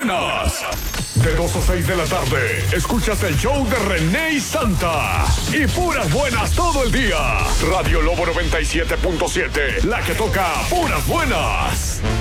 buenas. De 2 a 6 de la tarde, escuchas el show de René y Santa. Y puras buenas todo el día. Radio Lobo 97.7, la que toca puras buenas.